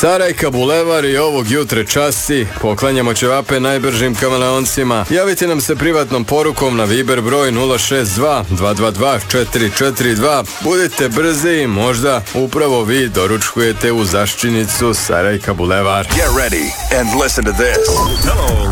Sarajka Bulevar i ovog jutre časti. Poklanjamo ćevape najbržim kameleoncima. Javite nam se privatnom porukom na Viber broj 062 222 442. Budite brzi, možda upravo vi doručkujete u Zaščinicu Sarajka Bulevar. Get ready and listen to this. Hello,